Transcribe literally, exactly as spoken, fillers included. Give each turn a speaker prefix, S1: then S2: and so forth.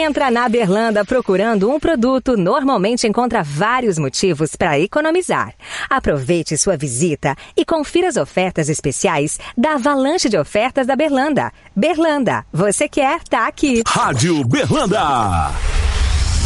S1: entra na Berlanda procurando um produto, normalmente encontra vários motivos para economizar. Aproveite sua visita e confira as ofertas especiais da avalanche de ofertas da Berlanda. Berlanda, você quer, tá aqui.
S2: Rádio Berlanda.